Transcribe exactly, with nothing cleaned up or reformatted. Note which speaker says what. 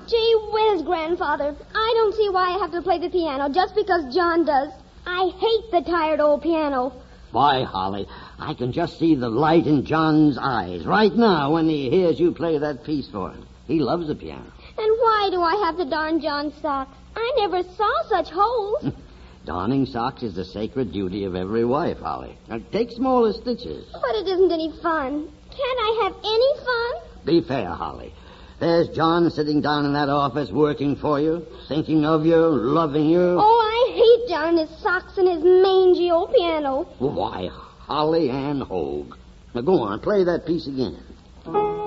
Speaker 1: Gee whiz, Grandfather. I don't see why I have to play the piano just because John does. I hate the tired old piano.
Speaker 2: Why, Holly, I can just see the light in John's eyes right now when he hears you play that piece for him. He loves the piano.
Speaker 1: And why do I have to darn John's socks? I never saw such holes.
Speaker 2: Darning socks is the sacred duty of every wife, Holly. Now, take smaller stitches.
Speaker 1: But it isn't any fun. Can't I have any fun?
Speaker 2: Be fair, Holly. There's John sitting down in that office working for you, thinking of you, loving you.
Speaker 1: Oh, I hate John and his socks and his mangy old piano.
Speaker 2: Why, Holly Ann Hogue. Now, go on, play that piece again.